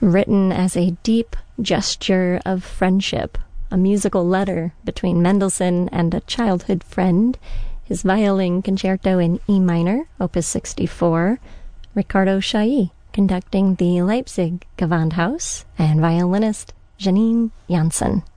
Written as a deep gesture of friendship, a musical letter between Mendelssohn and a childhood friend, his violin concerto in E minor, opus 64, Ricardo Chailly conducting the Leipzig Gewandhaus, and violinist Janine Janssen.